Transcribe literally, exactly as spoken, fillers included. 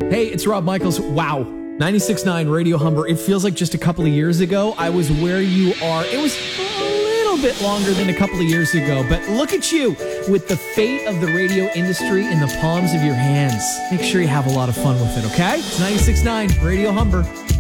Hey, it's Rob Michaels. Wow. ninety-six point nine Radio Humber. It feels like just a couple of years ago I was where you are. It was a little bit longer than a couple of years ago, but look at you with the fate of the radio industry in the palms of your hands. Make sure you have a lot of fun with it, okay? It's ninety-six point nine Radio Humber.